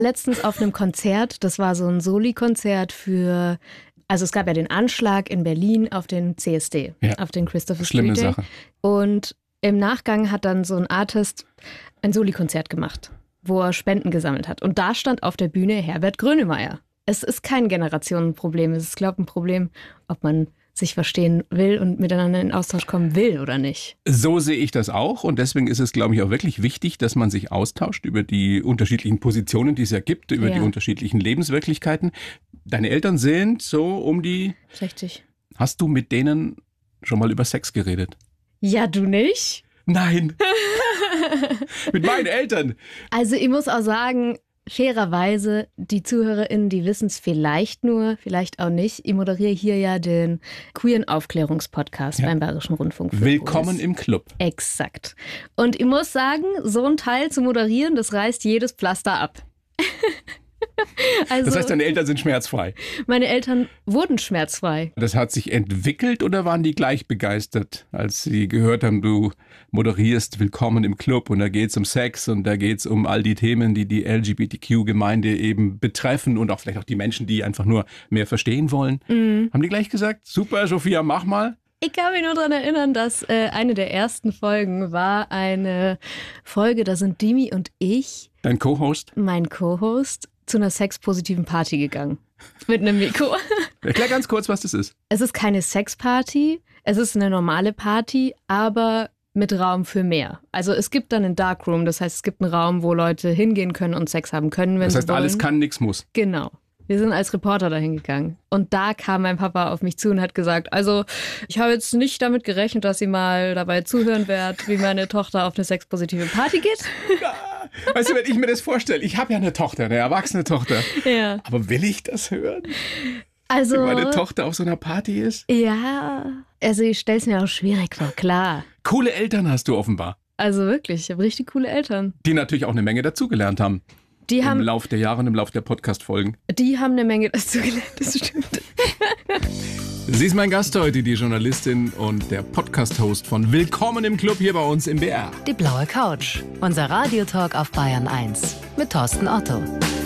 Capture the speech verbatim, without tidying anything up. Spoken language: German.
letztens auf einem Konzert, das war so ein Soli-Konzert für, also es gab ja den Anschlag in Berlin auf den C S D, ja, auf den Christopher schlimme Street Day. Sache. Und im Nachgang hat dann so ein Artist ein Soli-Konzert gemacht, wo er Spenden gesammelt hat. Und da stand auf der Bühne Herbert Grönemeyer. Es ist kein Generationenproblem, es ist, glaube ich, ein Problem, ob man sich verstehen will und miteinander in Austausch kommen will oder nicht. So sehe ich das auch und deswegen ist es, glaube ich, auch wirklich wichtig, dass man sich austauscht über die unterschiedlichen Positionen, die es ja gibt, über ja. die unterschiedlichen Lebenswirklichkeiten. Deine Eltern sind so um die... sechzig. Hast du mit denen schon mal über Sex geredet? Ja, du nicht? Nein. Mit meinen Eltern. Also ich muss auch sagen, fairerweise, die ZuhörerInnen, die wissen es vielleicht nur, vielleicht auch nicht. Ich moderiere hier ja den queeren Aufklärungspodcast ja. beim Bayerischen Rundfunk. Willkommen im Club. Exakt. Und ich muss sagen, so ein Teil zu moderieren, das reißt jedes Pflaster ab. Also, das heißt, deine Eltern sind schmerzfrei? Meine Eltern wurden schmerzfrei. Das hat sich entwickelt oder waren die gleich begeistert, als sie gehört haben, du moderierst Willkommen im Club und da geht es um Sex und da geht es um all die Themen, die die L G B T Q-Gemeinde eben betreffen und auch vielleicht auch die Menschen, die einfach nur mehr verstehen wollen. Mhm. Haben die gleich gesagt, super, Sophia, mach mal? Ich kann mich nur daran erinnern, dass äh, eine der ersten Folgen war eine Folge, da sind Dimi und ich, dein Co-Host, mein Co-Host, zu einer sexpositiven Party gegangen. Mit einem Mikro. Erklär ganz kurz, was das ist. Es ist keine Sexparty, es ist eine normale Party, aber mit Raum für mehr. Also es gibt dann einen Darkroom, das heißt, es gibt einen Raum, wo Leute hingehen können und Sex haben können, wenn sie wollen. Das heißt, alles kann, nichts muss. Genau. Wir sind als Reporter dahin gegangen. Und da kam mein Papa auf mich zu und hat gesagt, also ich habe jetzt nicht damit gerechnet, dass Sie mal dabei zuhören wird, wie meine Tochter auf eine sexpositive Party geht. Weißt du, wenn ich mir das vorstelle, ich habe ja eine Tochter, eine erwachsene Tochter. Ja. Aber will ich das hören? Also, wenn meine Tochter auf so einer Party ist? Ja, also ich stelle es mir auch schwierig vor, klar. Coole Eltern hast du offenbar. Also wirklich, ich habe richtig coole Eltern. Die natürlich auch eine Menge dazugelernt haben. Die Im haben, Lauf der Jahre und im Lauf der Podcast-Folgen. Die haben eine Menge dazugelernt, das stimmt. Sie ist mein Gast heute, die Journalistin und der Podcast-Host von Willkommen im Club hier bei uns im B R. Die blaue Couch, unser Radiotalk auf Bayern eins mit Thorsten Otto.